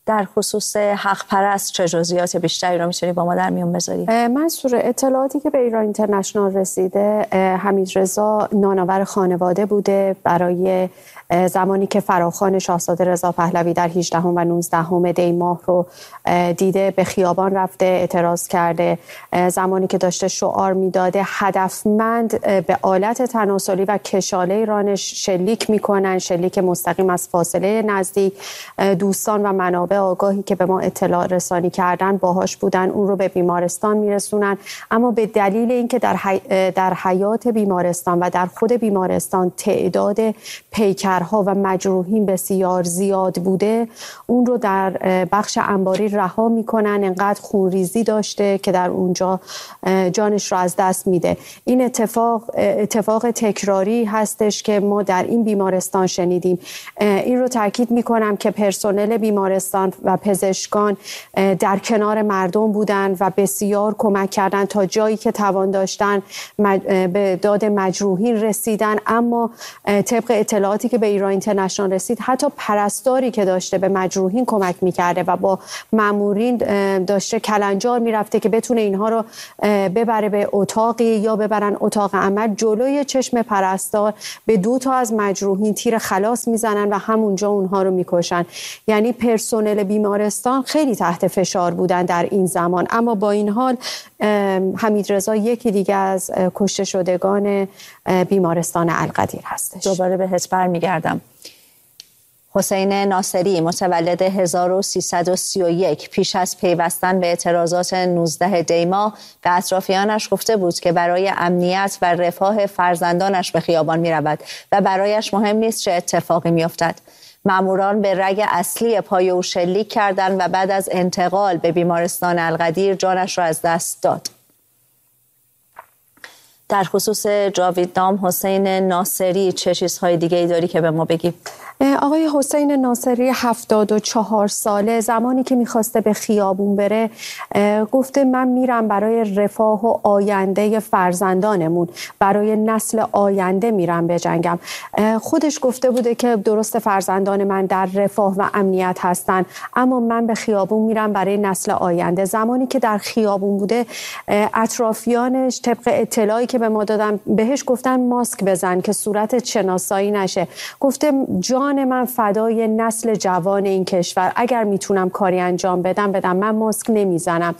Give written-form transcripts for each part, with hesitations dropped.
در خصوص حق پرست چه جزئیات بیشتری رو میتونی با ما در میون بذاری؟ منصور، اطلاعاتی که به ایران اینترنشنال رسیده، حمیدرضا نانآور خانواده بوده. برای زمانی که فراخوان شاهزاده رضا پهلوی در 18 و 19 دی ماه رو دیده، به خیابان رفته، اعتراض کرده. زمانی که داشته شعار میداده هدفمند به آلت تناسلی و کشاله رانش شلیک میکنن، شلیک مستقیم از فاصله نزدیک. دوستان و منابع آگاهی که به ما اطلاع رسانی کردن باهاش بودن، اون رو به بیمارستان میرسونن. اما به دلیل اینکه در حیات بیمارستان و در خود بیمارستان تعداد پیکرها و مجروحین بسیار زیاد بوده، اون رو در بخش انباری رها میکنن. انقدر خونریزی داشته که در اونجا جانش رو از دست میده. این اتفاق تکراری هستش که ما در این بیمارستان شنیدیم. این رو تاکید میکنم که پرسنل بیمارستان و پزشکان در کنار مردم بودن و بسیار کمک کردن، تا جایی که توان داشتن به داد مجروحین رسیدن. اما طبق اطلاعاتی که به ایران اینترنشنال رسید، حتی پرستاری که داشته به مجروحین کمک میکرده و با مامورین داشته کلنجار میرفته که بتونه اینها رو ببره به اتاقی یا ببرن اتاق عمل، جلوی چشم پرستار به 2 تا از مجروحین تیر خلاص میزنن و همونجا اونها رو میکشن. یعنی پرسنل بیمارستان خیلی تحت فشار بودن در این زمان. اما با این حال حمیدرضا یکی دیگه از کشته شدگان بیمارستان القدیر هستش. دوباره بهت برمیگردم. حسین ناصری متولد 1331 پیش از پیوستن به اعتراضات 19 دی ماه به اطرافیانش گفته بود که برای امنیت و رفاه فرزندانش به خیابان می رود و برایش مهم نیست چه اتفاقی می افتد. ماموران به رگ اصلی پای او شلیک کردند و بعد از انتقال به بیمارستان القدیر جانش را از دست داد. در خصوص جاویدنام حسین ناصری چه چیزهای دیگه ای داری که به ما بگی؟ آقای حسین ناصری 74 ساله، زمانی که میخواسته به خیابون بره گفته من میرم برای رفاه و آینده فرزندانمون، برای نسل آینده میرم بجنگم. خودش گفته بوده که درست فرزندان من در رفاه و امنیت هستن، اما من به خیابون میرم برای نسل آینده. زمانی که در خیابون بوده، اطرافیانش طبق اطلاعی که به ما دادن بهش گفتن ماسک بزن که صورتت شناسایی نشه. گفته جان من فدای نسل جوان این کشور، اگر میتونم کاری انجام بدم من ماسک نمیزنم.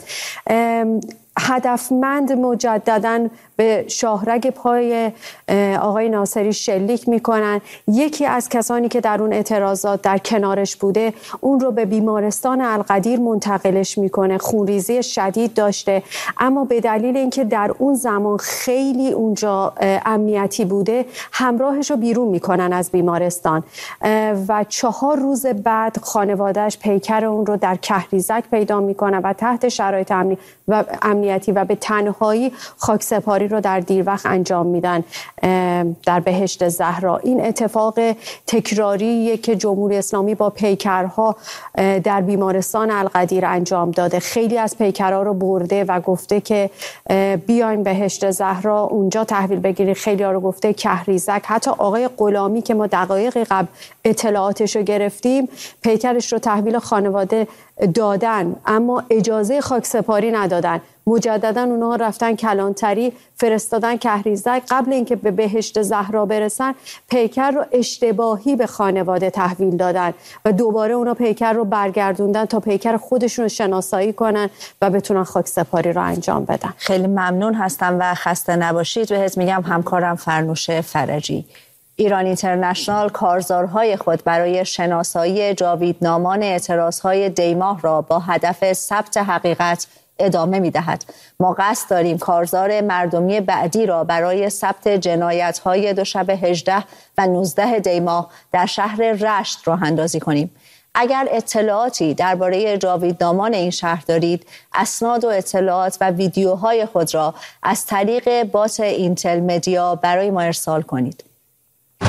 هدفمند مجدداً به شاهرگ پای آقای ناصری شلیک میکنن. یکی از کسانی که در اون اعتراضات در کنارش بوده اون رو به بیمارستان القدیر منتقلش میکنه. خونریزی شدید داشته، اما به دلیل اینکه در اون زمان خیلی اونجا امنیتی بوده، همراهش رو بیرون میکنن از بیمارستان و 4 روز بعد خانوادهش پیکر اون رو در کهریزک پیدا میکنن و تحت شرایط امنیتی و به تنهایی خاکسپاری رو در دیر وقت انجام میدن در بهشت زهرا. این اتفاق تکراریه که جمهوری اسلامی با پیکرها در بیمارستان القدیر انجام داده. خیلی از پیکرها رو برده و گفته که بیاین بهشت زهرا اونجا تحویل بگیرید. خیلی ها رو گفته کهریزک. حتی آقای غلامی که ما دقایق قبل اطلاعاتش رو گرفتیم، پیکرش رو تحویل خانواده دادن اما اجازه خاکسپاری ندادن. مجددا اونها رفتن کلانتری، فرستادن کهریزک. قبل اینکه به بهشت زهرا برسن، پیکر رو اشتباهی به خانواده تحویل دادن و دوباره اونا پیکر رو برگردوندن تا پیکر خودشون رو شناسایی کنن و بتونن خاکسپاری رو انجام بدن. خیلی ممنون هستم و خسته نباشید. بهت میگم همکارم فرنوش فرجی. ایران اینترنشنال کارزارهای خود برای شناسایی جاویدنامان اعتراضهای دی ماه را با هدف ثبت حقیقت ادامه می‌دهد. ما قصد داریم کارزار مردمی بعدی را برای ثبت جنایت‌های دوشنبه 18 و 19 دی ماه در شهر رشت راه اندازی کنیم. اگر اطلاعاتی درباره جاویدنامان این شهر دارید، اسناد و اطلاعات و ویدیوهای خود را از طریق بات اینتل مدیا برای ما ارسال کنید.